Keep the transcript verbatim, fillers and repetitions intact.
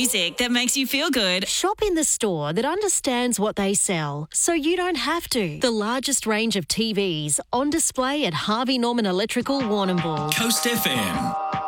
music that makes you feel good. Shop in the store that understands what they sell, so you don't have to. The largest range of T Vs on display at Harvey Norman Electrical Warrnambool. Coast F M.